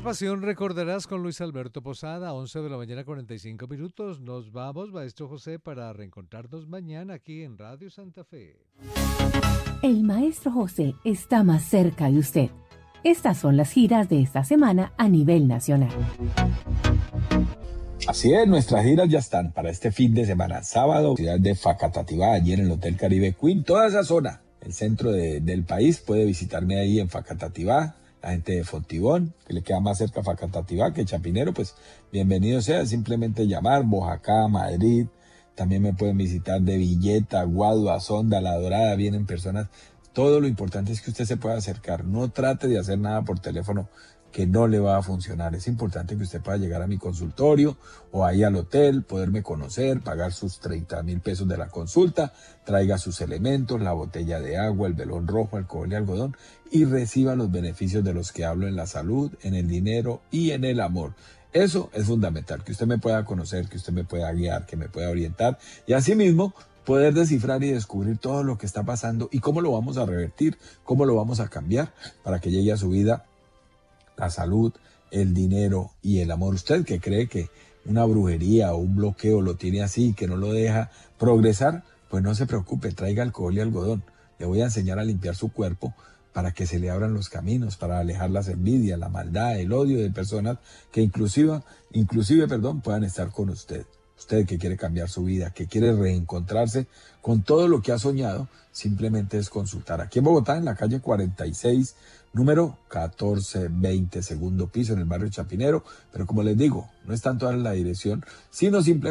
Pasión recordarás con Luis Alberto Posada, 11 de la mañana 45 minutos. Nos vamos, Maestro José, para reencontrarnos mañana aquí en Radio Santa Fe. El Maestro José está más cerca de usted. Estas son las giras de esta semana a nivel nacional. Así es, nuestras giras ya están para este fin de semana. Sábado, ciudad de Facatativá, allí en el Hotel Caribe Queen, toda esa zona, el centro del país, puede visitarme ahí en Facatativá. La gente de Fontibón, que le queda más cerca a Facatativá que Chapinero, pues bienvenido sea, simplemente llamar. Boyacá, Madrid, también me pueden visitar de Villeta, Guadua, Sonda, La Dorada, vienen personas. Todo lo importante es que usted se pueda acercar, no trate de hacer nada por teléfono que no le va a funcionar. Es importante que usted pueda llegar a mi consultorio o ahí al hotel, poderme conocer, pagar sus 30,000 pesos de la consulta, traiga sus elementos, la botella de agua, el velón rojo, alcohol y algodón, y reciba los beneficios de los que hablo en la salud, en el dinero y en el amor. Eso es fundamental, que usted me pueda conocer, que usted me pueda guiar, que me pueda orientar y asimismo poder descifrar y descubrir todo lo que está pasando y cómo lo vamos a revertir, cómo lo vamos a cambiar para que llegue a su vida la salud, el dinero y el amor. Usted que cree que una brujería o un bloqueo lo tiene así, que no lo deja progresar, pues no se preocupe, traiga alcohol y algodón. Le voy a enseñar a limpiar su cuerpo para que se le abran los caminos, para alejar las envidias, la maldad, el odio de personas que inclusive, puedan estar con usted. Usted que quiere cambiar su vida, que quiere reencontrarse con todo lo que ha soñado, simplemente es consultar. Aquí en Bogotá, en la calle 46, número 1420, segundo piso, en el barrio Chapinero. Pero como les digo, no es tanto dar la dirección, sino simplemente